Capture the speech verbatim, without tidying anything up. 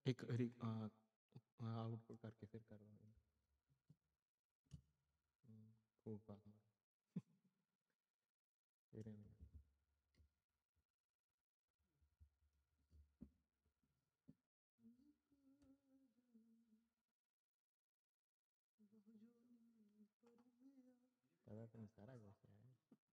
एक आउटपुट करके फिर कर रहा हूँ। खूब बात मार तेरे में। पता तो नहीं सारा कैसे है।